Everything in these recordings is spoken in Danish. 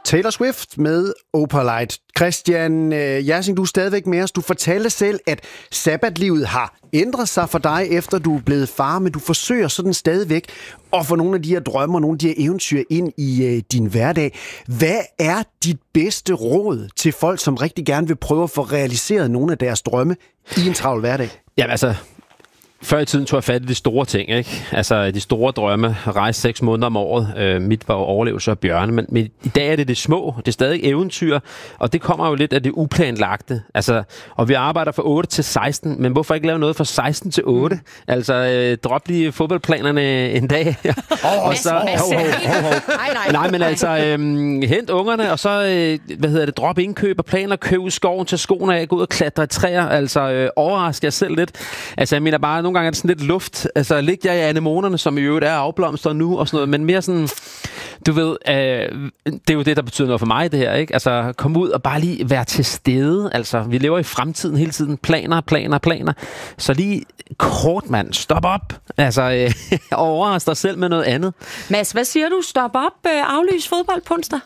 Taylor Swift med Opalite. Christian Jersing, du er stadigvæk med os. Du fortalte selv, at sabbatlivet har ændret sig for dig, efter du er blevet far, men du forsøger sådan stadigvæk at få nogle af de her drømme og nogle af de her eventyr ind i din hverdag. Hvad er dit bedste råd til folk, som rigtig gerne vil prøve at få realiseret nogle af deres drømme i en travl hverdag? Jamen altså, før i tiden tog jeg fat i de store ting, ikke? Altså de store drømme, rejse 6 måneder om året. Mit var overlevelse af bjørne, men i dag er det små. Det er stadig eventyr, og det kommer jo lidt af det uplanlagte. Altså, og vi arbejder fra 8 til 16, men hvorfor ikke lave noget fra 16 til 8? Altså, drop lige fodboldplanerne en dag. Og så Nej, men altså, hent ungerne, og så, drop indkøb og planer, køb ud i skoven til skoene af, gå ud og klatre i træer, altså overraske jer selv lidt. Altså, jeg mener bare, nogle gange er det sådan lidt luft. Altså, lig jeg i anemonerne, som i øvrigt er afblomstret nu, og sådan noget, men mere sådan, du ved, det er jo det, der betyder noget for mig, det her, ikke? Altså, kom ud og bare lige være til stede. Altså, vi lever i fremtiden hele tiden. Planer. Så lige kort, mand. Stop op. Altså, overrask dig selv med noget andet. Mads, hvad siger du? Stop op. Aflys fodbold på onsdag?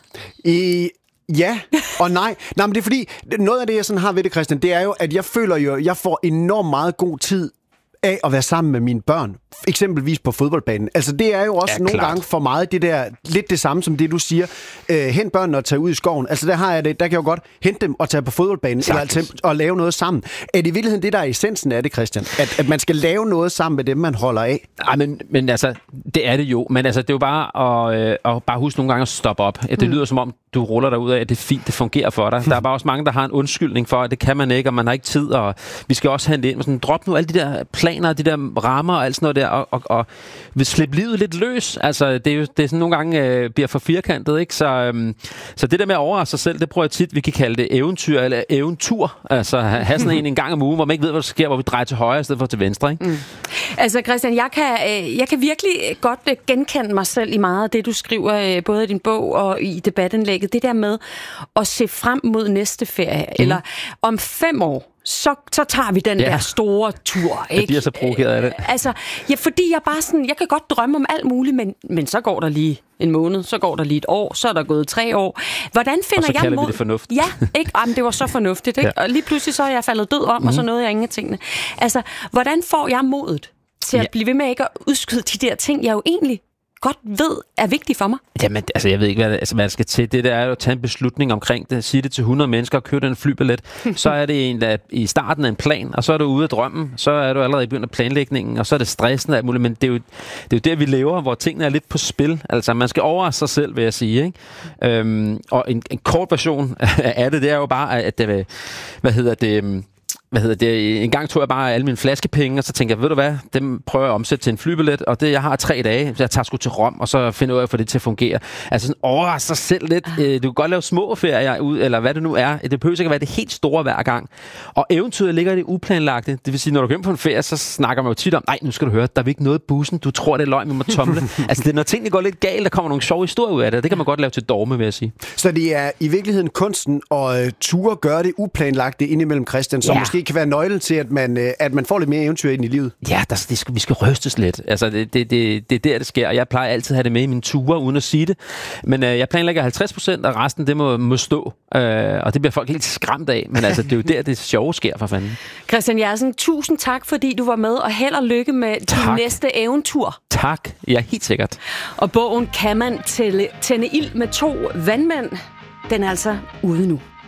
Ja og nej. Nej, men det er fordi, noget af det, jeg sådan har ved det, Christian, det er jo, at jeg føler jo, at jeg får enormt meget god tid af at være sammen med mine børn. Eksempelvis på fodboldbanen. Altså, det er jo også nogle gange for meget det der, lidt det samme som det, du siger. Hent børnene og tage ud i skoven. Altså, der kan jeg jo godt hente dem og tage på fodboldbanen, eller og lave noget sammen. Er det i virkeligheden det, der er essensen af det, Christian? At man skal lave noget sammen med dem, man holder af? Ej, men altså, det er det jo. Men altså, det er jo bare at bare huske nogle gange at stoppe op. Det lyder som om, du ruller dig ud af, at det er fint, det fungerer for dig. Der er bare også mange, der har en undskyldning for, at det kan man ikke, og man har ikke tid, og vi skal også hente ind med sådan, drop nu alle de der planer, de der rammer og alt sådan noget der, og vil slippe livet lidt løs. Altså, det er sådan nogle gange bliver for firkantet, ikke? Så det der med at overraske sig selv, det prøver jeg tit, vi kan kalde det eventyr eller eventur. Altså, have sådan en gang om ugen, hvor man ikke ved, hvad der sker, hvor vi drejer til højre i stedet for til venstre, ikke? Altså, Christian, jeg kan virkelig godt genkende mig selv i meget af det, du skriver, både i din bog og i debatindlægget. Det der med at se frem mod næste ferie, eller om 5 år, så tager vi den der store tur, ikke? Jeg bliver så provokeret af det. Altså, fordi jeg bare sådan, jeg kan godt drømme om alt muligt, men så går der lige en måned, så går der lige et år, så er der gået 3 år. Hvordan finder jeg mod? Og så kalder vi det fornuft. Ja, ikke? Jamen, det var så fornuftigt, ikke? Ja. Og lige pludselig så er jeg faldet død om, og så nåede jeg ingen af tingene. Altså, hvordan får jeg modet til at blive ved med ikke at udskyde de der ting, jeg jo egentlig godt ved er vigtigt for mig? Jamen, altså, jeg ved ikke, hvad der skal til. Det der er jo at tage en beslutning omkring det. Sige det til 100 mennesker og købe en flybillet. Så er det en, der i starten af en plan, og så er du ude af drømmen. Så er du allerede i begyndt af planlægningen, og så er det stressende og alt muligt. Men det er jo der, vi lever, hvor tingene er lidt på spil. Altså, man skal overraske sig selv, vil jeg sige, ikke? Og en kort version af det er jo bare, at en gang tog jeg bare alle mine flaskepenge, og så tænkte jeg, ved du hvad, dem prøver jeg at omsætte til en flybillet, og det, jeg har 3 dage, så jeg tager sgu til Rom, og så finder jeg ud af at få det til at fungere. Altså sådan overraske sig selv lidt. Du kan godt lave små ferier ud, eller hvad det nu er. Det behøver ikke at være det helt store hver gang. Og eventyret ligger i det uplanlagte. Det vil sige, når du kommer på en ferie, så snakker man jo tit om, nej, nu skal du høre, der er ikke noget i bussen, du tror, det er løgn, vi må tomle. Altså, det er, når tingene går lidt galt, der kommer nogle sjove historier ud af det. Det kan man godt lave til dogme, vil jeg sige. Så det er i virkeligheden kunsten at ture gøre det uplanlagte indimellem, Christian, som måske kan være nøglen til, at man får lidt mere eventyr ind i livet. Ja, vi skal rystes lidt. Altså, det er der, det sker. Og jeg plejer altid at have det med i mine ture, uden at sige det. Men jeg planlægger 50%, og resten, det må stå. Og det bliver folk helt skræmt af. Men altså, det er jo der, det sjove sker, for fanden. Christian Jersing, tusind tak, fordi du var med, og held og lykke med din næste eventyr. Tak. Ja, helt sikkert. Og bogen Kan man tænde ild med 2 vandmænd? Den er altså ude nu.